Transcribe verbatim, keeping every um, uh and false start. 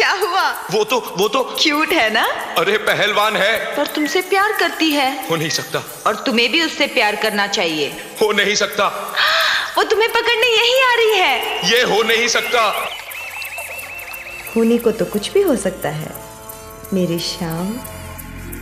क्या हुआ? वो तो वो तो क्यूट है ना? अरे पहलवान है। पर तुमसे प्यार करती है। हो नहीं सकता। और तुम्हें भी उससे प्यार करना चाहिए। हो नहीं सकता। वो तुम्हें पकड़ने यही आ रही है। ये हो नहीं सकता। होने को तो कुछ भी हो सकता है मेरी शाम।